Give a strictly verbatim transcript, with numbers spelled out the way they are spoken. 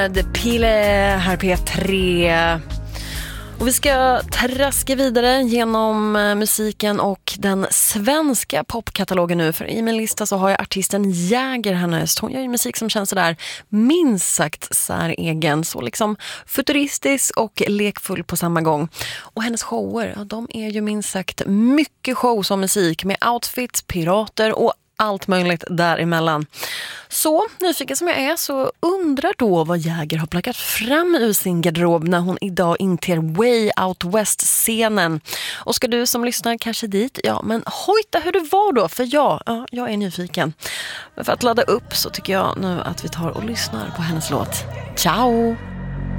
med Pile här på P tre. Och vi ska traska vidare genom musiken och den svenska popkatalogen nu. För i min lista så har jag artisten Jäger härnäst. Hon gör ju musik som känns sådär minst sagt säregen. Så liksom futuristisk och lekfull på samma gång. Och hennes shower, ja, de är ju minst sagt mycket show som musik. Med outfits, pirater och allt möjligt däremellan. Så nyfiken som jag är så undrar då vad Jäger har plockat fram ur sin garderob när hon idag inter Way Out West-scenen. Och ska du som lyssnar kanske dit? Ja, men hojta hur det var då, för jag, ja, jag är nyfiken. Men för att ladda upp så tycker jag nu att vi tar och lyssnar på hennes låt. Ciao!